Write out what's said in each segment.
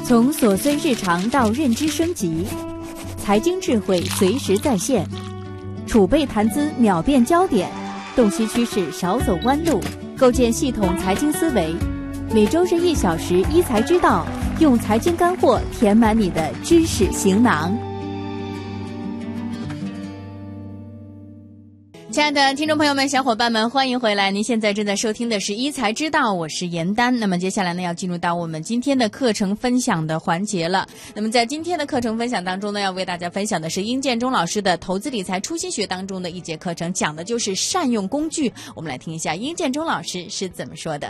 从琐碎日常到认知升级，财经智慧随时在线，储备谈资秒变焦点，洞悉趋势少走弯路，构建系统财经思维。每周日1小时，一财之道，用财经干货填满你的知识行囊。亲爱的听众朋友们、小伙伴们，欢迎回来！您现在正在收听的是一财之道，我是严丹。那么接下来呢，要进入到我们今天的课程分享的环节了。那么在今天的课程分享当中呢，要为大家分享的是殷建中老师的投资理财初心学当中的一节课程，讲的就是善用工具。我们来听一下殷建中老师是怎么说的。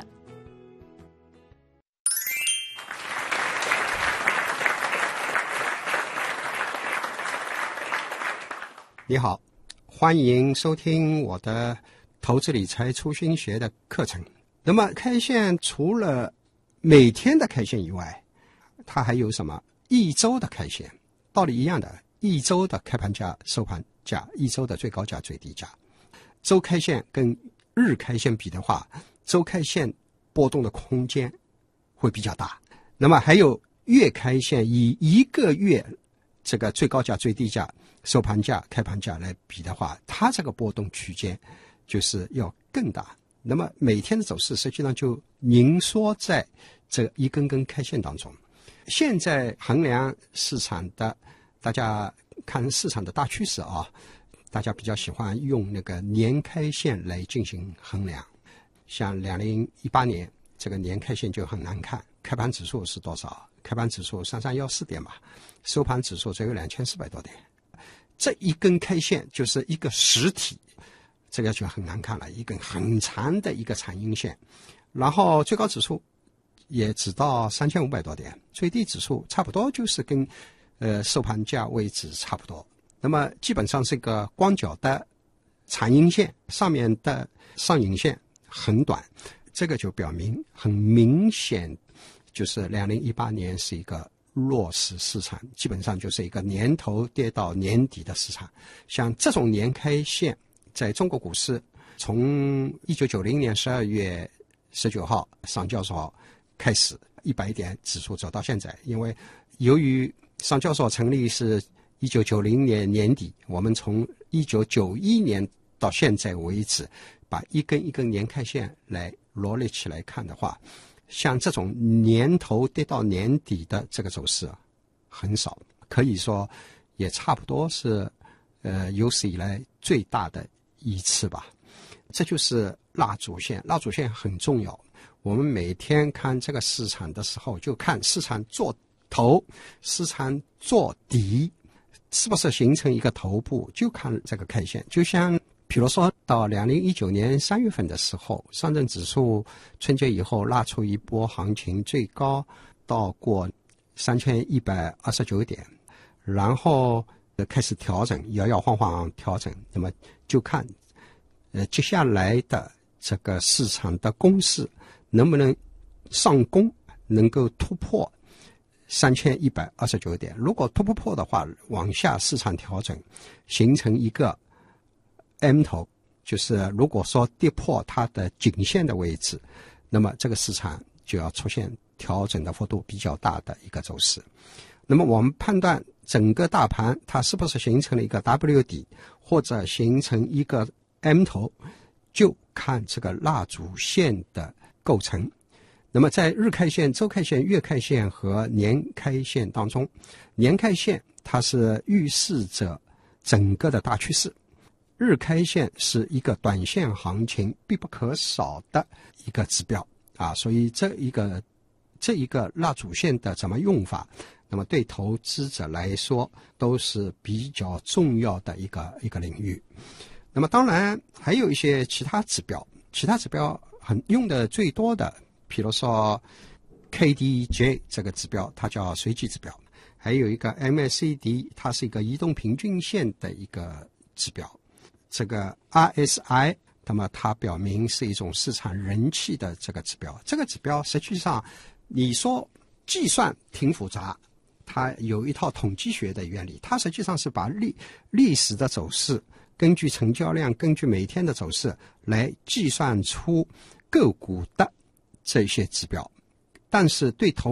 你好，欢迎收听我的投资理财初心学的课程。那么 K 线除了每天的 K 线以外，它还有什么一周的 K 线，道理一样的，一周的开盘价、收盘价，一周的最高价、最低价。周 K 线跟日 K 线比的话，周 K 线波动的空间会比较大。那么还有月 K 线，以一个月这个最高价、最低价、收盘价、开盘价来比的话，它这个波动区间就是要更大。那么每天的走势实际上就凝缩在这一根根 K 线当中。现在衡量市场的，大家看市场的大趋势啊，大家比较喜欢用那个年 K 线来进行衡量。像2018年这个年 K 线就很难看，开盘指数是多少？开盘指数3314点吧，收盘指数只有2400多点。这一根 K 线就是一个实体，这个就很难看了，一根很长的一个长阴线。然后最高指数也只到3500多点，最低指数差不多就是跟收盘价位置差不多。那么基本上是个光脚的长阴线，上面的上影线很短，这个就表明很明显就是2018年是一个弱势市场，基本上就是一个年头跌到年底的市场。像这种年 K 线在中国股市从1990年12月19号上交所开始100点指数走到现在，因为由于上交所成立是1990年年底，我们从1991年到现在为止把一根一根年 K 线来罗列起来看的话，像这种年头跌到年底的这个走势很少，可以说也差不多是有史以来最大的一次吧。这就是蜡烛线，蜡烛线很重要。我们每天看这个市场的时候，就看市场做头、市场做底，是不是形成一个头部，就看这个 K 线。就像比如说到2019年3月份的时候，上证指数春节以后拉出一波行情，最高到过3129点，然后开始调整，摇摇晃晃调整。那么就看接下来的这个市场的攻势能不能上攻，能够突破3129点。如果突不破的话，往下市场调整，形成一个 M 头，就是如果说跌破它的颈线的位置，那么这个市场就要出现调整的幅度比较大的一个走势。那么我们判断整个大盘它是不是形成了一个 W 底，或者形成一个 M 头，就看这个蜡烛线的构成。那么在日 K 线、周 K 线、月 K 线和年 K 线当中，年 K 线它是预示着整个的大趋势，日 K 线是一个短线行情必不可少的一个指标啊，所以这一个蜡烛线的怎么用法，那么对投资者来说都是比较重要的一个领域。那么当然还有一些其他指标很用的最多的，比如说 KDJ 这个指标，它叫随机指标，还有一个 MACD， 它是一个移动平均线的一个指标。这个 RSI， 那么它表明是一种市场人气的这个指标。这个指标实际上你说计算挺复杂，它有一套统计学的原理，它实际上是把历史的走势，根据成交量，根据每天的走势来计算出个股的这些指标。但是对投